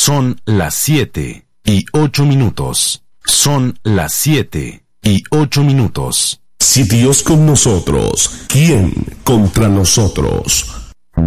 Son las 7:08. Son las 7:08. Si Dios con nosotros, ¿quién contra nosotros?